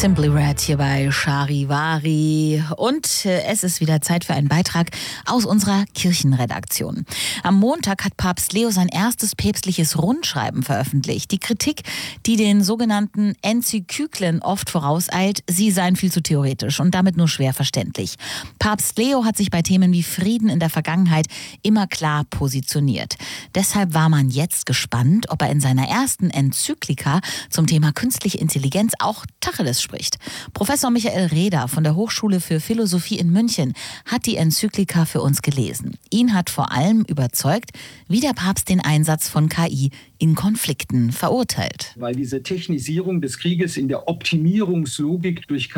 Simply Red hier bei Charivari. Und es ist wieder Zeit für einen Beitrag aus unserer Kirchenredaktion. Am Montag hat Papst Leo sein erstes päpstliches Rundschreiben veröffentlicht. Die Kritik, die den sogenannten Enzyklen oft vorauseilt, sie seien viel zu theoretisch und damit nur schwer verständlich. Papst Leo hat sich bei Themen wie Frieden in der Vergangenheit immer klar positioniert. Deshalb war man jetzt gespannt, ob er in seiner ersten Enzyklika zum Thema künstliche Intelligenz auch Tacheles spricht. Professor Michael Reder von der Hochschule für Philosophie in München hat die Enzyklika für uns gelesen. Ihn hat vor allem überzeugt, wie der Papst den Einsatz von KI in Konflikten verurteilt. Weil diese Technisierung des Krieges in der Optimierungslogik durch